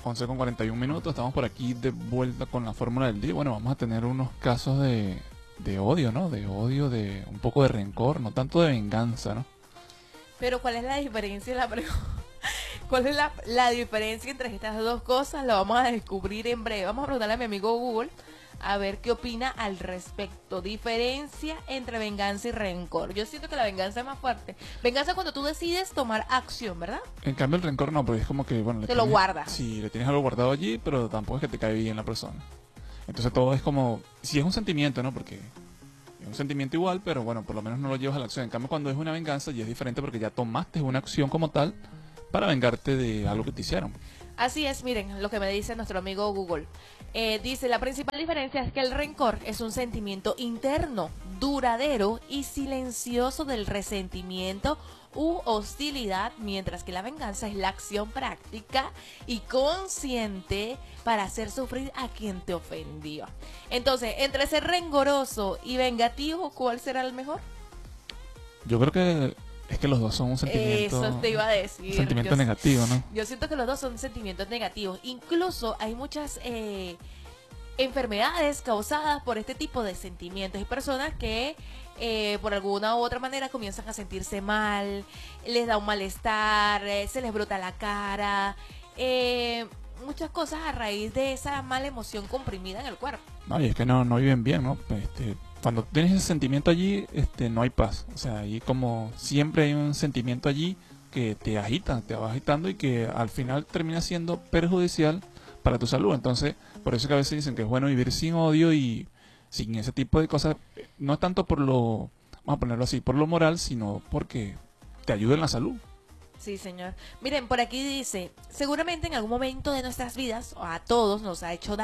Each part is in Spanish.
11:41. Estamos por aquí de vuelta con la fórmula del día. Bueno, vamos a tener unos casos de odio, ¿no? De odio, de un poco de rencor, no tanto de venganza, ¿no? Pero ¿cuál es la diferencia? ¿Cuál es la diferencia entre estas dos cosas? Lo vamos a descubrir en breve. Vamos a preguntarle a mi amigo Google a ver qué opina al respecto. Diferencia entre venganza y rencor. Yo siento que la venganza es más fuerte. Venganza es cuando tú decides tomar acción, ¿verdad? En cambio el rencor no, porque es como que, bueno, Te lo guardas. Sí, le tienes algo guardado allí, pero tampoco es que te cae bien la persona. Entonces todo es como, si es un sentimiento, ¿no? Porque es un sentimiento igual, pero bueno, por lo menos no lo llevas a la acción. En cambio cuando es una venganza ya es diferente porque ya tomaste una acción como tal para vengarte de algo que te hicieron. Así es, miren lo que me dice nuestro amigo Google. Dice, la principal diferencia es que el rencor es un sentimiento interno, duradero y silencioso del resentimiento u hostilidad, mientras que la venganza es la acción práctica y consciente para hacer sufrir a quien te ofendió. Entonces, entre ser rencoroso y vengativo, ¿cuál será el mejor? Yo creo que es que los dos son un sentimiento. Eso te iba a decir. Un sentimiento negativo, ¿no? Yo siento que los dos son sentimientos negativos. Incluso hay muchas enfermedades causadas por este tipo de sentimientos. Hay personas que por alguna u otra manera comienzan a sentirse mal, les da un malestar, se les brota la cara, muchas cosas a raíz de esa mala emoción comprimida en el cuerpo. No, y es que no viven bien, ¿no? Cuando tienes ese sentimiento allí, no hay paz. O sea, ahí como siempre hay un sentimiento allí que te agita, te va agitando y que al final termina siendo perjudicial para tu salud. Entonces, por eso que a veces dicen que es bueno vivir sin odio y sin ese tipo de cosas. No es tanto por lo, vamos a ponerlo así, por lo moral, sino porque te ayuda en la salud. Sí, señor. Miren, por aquí dice, seguramente en algún momento de nuestras vidas, o a todos nos han hecho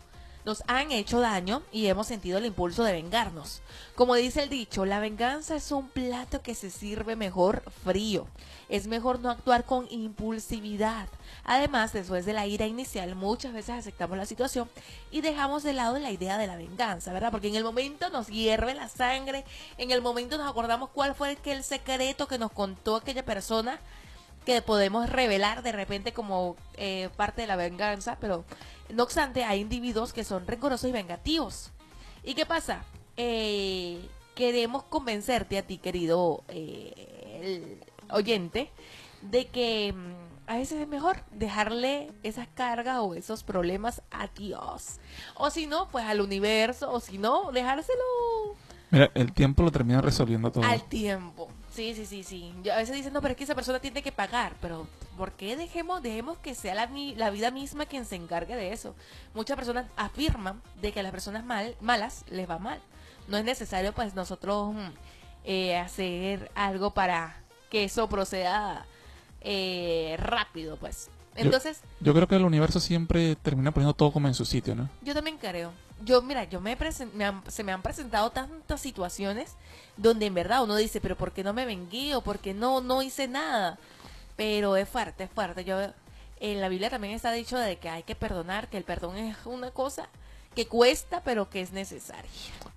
daño y hemos sentido el impulso de vengarnos. Como dice el dicho, la venganza es un plato que se sirve mejor frío. Es mejor no actuar con impulsividad. Además, después de la ira inicial, muchas veces aceptamos la situación y dejamos de lado la idea de la venganza, ¿verdad? Porque en el momento nos hierve la sangre, en el momento nos acordamos cuál fue el secreto que nos contó aquella persona que podemos revelar de repente como parte de la venganza, pero no obstante hay individuos que son rencorosos y vengativos. ¿Y qué pasa? Queremos convencerte a ti, querido el oyente, de que a veces es mejor dejarle esas cargas o esos problemas a Dios, o si no, pues al universo, o si no, dejárselo Mira, el tiempo lo termina resolviendo todo. al tiempo. Sí, sí, sí, sí. Yo a veces dicen, no, pero es que esa persona tiene que pagar. Pero, ¿por qué dejemos que sea la vida misma quien se encargue de eso? Muchas personas afirman de que a las personas malas les va mal. No es necesario, pues, nosotros hacer algo para que eso proceda rápido, pues. Entonces, yo creo que el universo siempre termina poniendo todo como en su sitio, ¿no? yo también creo. Mira, se me han presentado tantas situaciones donde en verdad uno dice, pero ¿por qué no me vengué? O ¿por qué no hice nada? Pero es fuerte, es fuerte. En la Biblia también está dicho de que hay que perdonar, que el perdón es una cosa que cuesta, pero que es necesaria.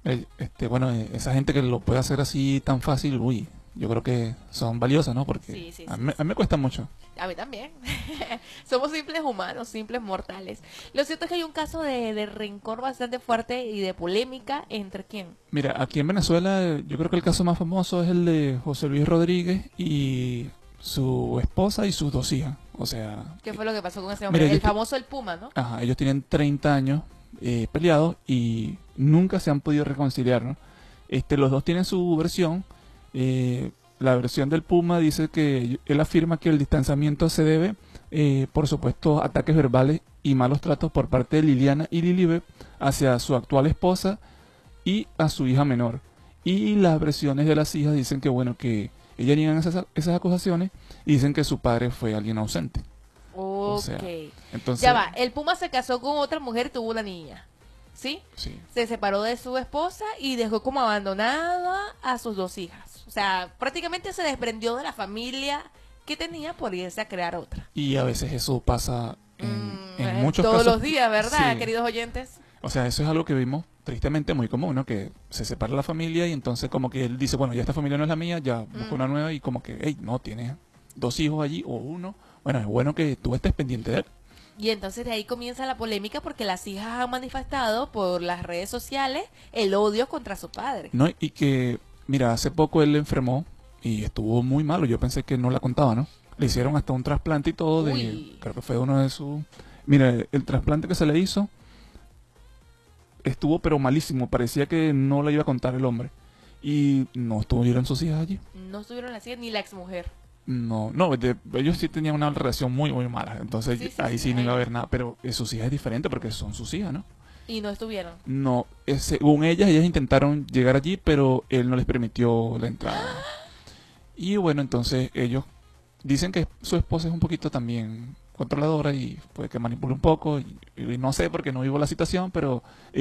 Esa gente que lo puede hacer así tan fácil, uy, yo creo que son valiosas, ¿no? Porque Sí, sí, a sí, mí me cuesta mucho. A mí también. Somos simples humanos, simples mortales. Lo cierto es que hay un caso de rencor bastante fuerte y de polémica entre quién. Mira, aquí en Venezuela yo creo que el caso más famoso es el de José Luis Rodríguez y su esposa y sus 2 hijas. O sea, ¿Qué fue lo que pasó con ese hombre? mira, El famoso El Puma, ¿no? ajá, ellos tienen 30 años peleados y nunca se han podido reconciliar, ¿no? Los dos tienen su versión. La versión del Puma dice que él afirma que el distanciamiento se debe, por supuesto, a ataques verbales y malos tratos por parte de Liliana y Lilibet hacia su actual esposa y a su hija menor. Y las versiones de las hijas dicen que, bueno, que ellas niegan esas acusaciones y dicen que su padre fue alguien ausente. Ok. O sea, entonces, Ya va, el Puma se casó con otra mujer y tuvo una niña. ¿Sí? sí. Se separó de su esposa y dejó como abandonada a sus 2 hijas. O sea, prácticamente se desprendió de la familia que tenía por irse a crear otra. Y a veces eso pasa en muchos todos casos. los días, ¿verdad, Sí. queridos oyentes? O sea, eso es algo que vimos tristemente muy común, ¿no? Que se separa la familia y entonces como que él dice, bueno, ya esta familia no es la mía, ya busco una nueva y como que, hey, no, tienes 2 hijos allí o uno. Bueno, es bueno que tú estés pendiente de él. Y entonces de ahí comienza la polémica porque las hijas han manifestado por las redes sociales el odio contra su padre. No, y que, mira, hace poco él enfermó y estuvo muy malo. Yo pensé que no la contaba, ¿no? Le hicieron hasta un trasplante y todo Uy. creo que fue uno de sus... Mira, el trasplante que se le hizo estuvo pero malísimo. Parecía que no le iba a contar el hombre. Y no estuvieron sus hijas allí. No estuvieron así ni la exmujer. No, no, ellos sí tenían una relación muy, muy mala. Entonces Sí, sí, ahí sí, sí no iba a ahí. haber nada. Pero sus hijas es diferente porque son sus hijas, ¿no? Y no estuvieron. No, según ellas intentaron llegar allí, pero él no les permitió la entrada. Y bueno, entonces ellos dicen que su esposa es un poquito también controladora y puede que manipule un poco. Y no sé porque no vivo la situación, pero